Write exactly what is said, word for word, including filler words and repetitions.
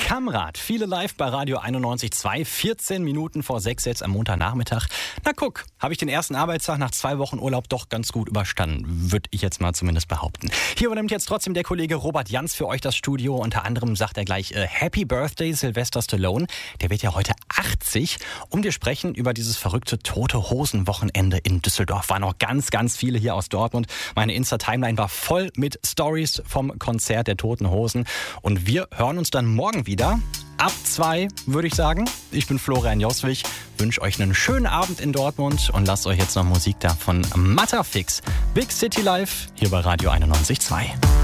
Kamrat, viele live bei Radio einundneunzig Komma zwei, vierzehn Minuten vor sechs jetzt am Montagnachmittag. Na guck, habe ich den ersten Arbeitstag nach zwei Wochen Urlaub doch ganz gut überstanden, würde ich jetzt mal zumindest behaupten. Hier übernimmt jetzt trotzdem der Kollege Robert Janz für euch das Studio. Unter anderem sagt er gleich äh, Happy Birthday Sylvester Stallone. Der wird ja heute achtzig. Um dir sprechen über dieses verrückte Tote-Hosen-Wochenende in Düsseldorf. Waren noch ganz, ganz viele hier aus Dortmund. Meine Insta-Timeline war voll mit Stories vom Konzert der Toten Hosen. Und wir hören uns dann morgen wieder. Ab zwei, würde ich sagen. Ich bin Florian Joswig, wünsche euch einen schönen Abend in Dortmund und lasst euch jetzt noch Musik da von Matterfix. Big City Life hier bei Radio einundneunzig Komma zwei.